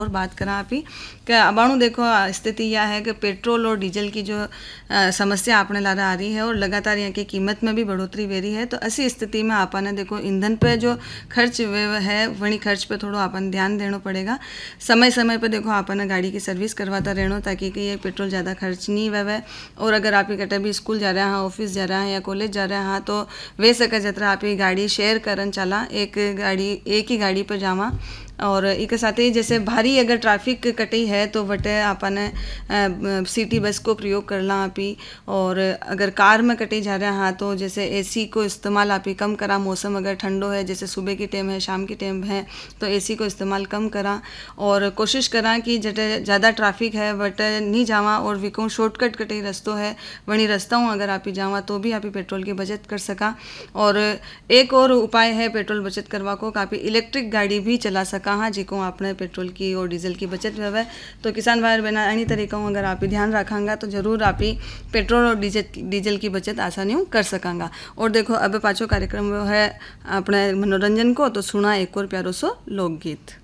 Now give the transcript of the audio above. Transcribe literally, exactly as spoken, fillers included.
और बात करा आप ही कि अबाणु देखो स्थिति यह है कि पेट्रोल और डीजल की जो आ, समस्या आपने लारा आ रही है और लगातार यहाँ की कीमत में भी बढ़ोतरी वे रही है। तो ऐसी स्थिति में आपने देखो ईंधन पे जो खर्च वे है वही खर्च पे थोड़ा अपन ध्यान देना पड़ेगा। समय समय पे देखो आपने गाड़ी की सर्विस करवाता रहना ताकि कि ये पेट्रोल ज़्यादा खर्च नहीं वे। और अगर आप कटे भी स्कूल जा रहे हैं, ऑफिस जा रहे हैं या कॉलेज जा रहे हैं तो वे सके जतरा आप गाड़ी शेयर करन चला, एक गाड़ी एक ही गाड़ी पर जावा। और एक साथ ही जैसे भारी अगर ट्रैफिक कटी है तो वटे अपन सिटी बस को प्रयोग करना आप ही। और अगर कार में कटी जा रहा है तो जैसे एसी को इस्तेमाल आप ही कम करा। मौसम अगर ठंडो है जैसे सुबह की टाइम है, शाम की टाइम है तो एसी को इस्तेमाल कम करा। और कोशिश करा कि जटे ज़्यादा ट्रैफिक है वटे नहीं जावा और विको शॉर्टकट कटी रस्तो है वही रास्ता हूँ अगर आप ही जावा तो भी आप ही पेट्रोल की बचत कर सका। और एक और उपाय है पेट्रोल बचत करवा को काफ़ी इलेक्ट्रिक गाड़ी भी चला सका हाँ जिको आपने पेट्रोल की और डीजल की बचत हुआ। तो किसान भाई बहना अन्य तरीक़ों अगर आप ध्यान रखांगा तो जरूर आप ही पेट्रोल और डीजल डीजल की बचत आसानी कर सकांगा। और देखो अब पाछो कार्यक्रम है अपने मनोरंजन को, तो सुना एक और प्यारो सो लोकगीत।